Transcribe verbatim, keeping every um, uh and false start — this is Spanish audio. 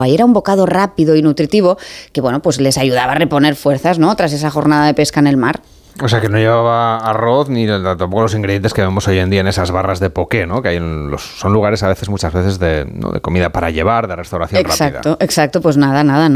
Ahí era un bocado rápido y nutritivo que, bueno, pues les ayudaba a reponer fuerzas, ¿no?, tras esa jornada de pesca en el mar. O sea, que no llevaba arroz ni tampoco los ingredientes que vemos hoy en día en esas barras de poké, ¿no? Que hay en los, son lugares a veces, muchas veces, de, ¿no?, de comida para llevar, de restauración exacto, rápida. Exacto, exacto, pues nada, nada, ¿no?